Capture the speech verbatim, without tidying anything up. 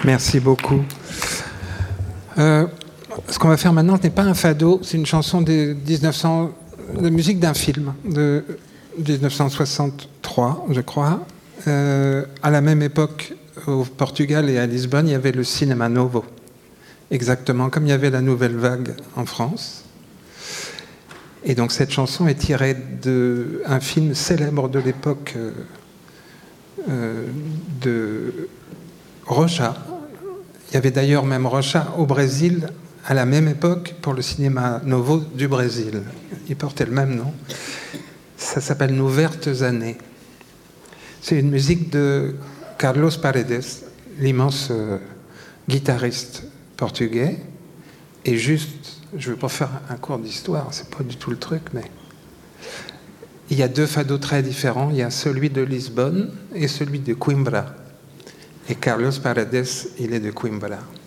Merci beaucoup. Euh, ce qu'on va faire maintenant, ce n'est pas un fado, c'est une chanson de mille neuf cents, de musique d'un film de mille neuf cent soixante-trois, je crois. Euh, à la même époque, au Portugal et à Lisbonne, il y avait le Cinema Novo, exactement comme il y avait la Nouvelle Vague en France. Et donc cette chanson est tirée d'un film célèbre de l'époque euh, euh, de Rocha. Il y avait d'ailleurs même Rocha au Brésil à la même époque pour le Cinéma Novo du Brésil. Il portait le même nom. Ça s'appelle Nos Vertes Années. C'est une musique de Carlos Paredes, l'immense euh, guitariste portugais. Et juste, je ne veux pas faire un cours d'histoire, c'est pas du tout le truc, mais il y a deux fados très différents. Il y a celui de Lisbonne et celui de Coimbra. Et Carlos Paredes, il est de Coimbra.